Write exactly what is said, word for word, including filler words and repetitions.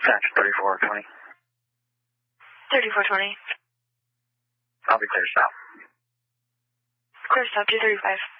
Thatch thirty-four twenty. thirty-four twenty. I'll be clear stop. Clear stop, two thirty-five.